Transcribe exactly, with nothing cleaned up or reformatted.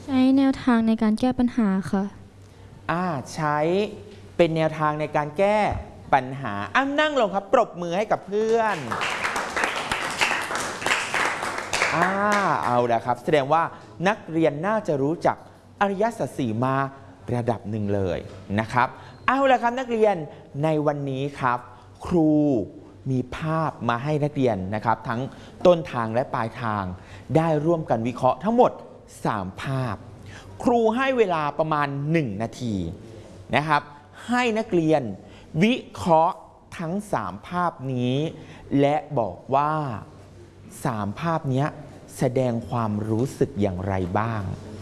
ใช้แนวทางในการแก้ปัญหาค่ะอ่าใช้เป็นแนวทางในการแก้ปัญหาอ้านั่งลงครับปรบมือให้กับเพื่อนอ่าเอาละครับแสดงว่านักเรียนน่าจะรู้จักอริยสัจสี่มาระดับหนึ่งเลยนะครับเอาละครับนักเรียนในวันนี้ครับครูมีภาพมาให้นักเรียนนะครับทั้งต้นทางและปลายทางได้ร่วมกันวิเคราะห์ทั้งหมดสามภาพครูให้เวลาประมาณหนึ่งนาทีนะครับให้นักเรียนวิเคราะห์ทั้งสามภาพนี้และบอกว่าสามภาพนี้แสดงความรู้สึกอย่างไรบ้าง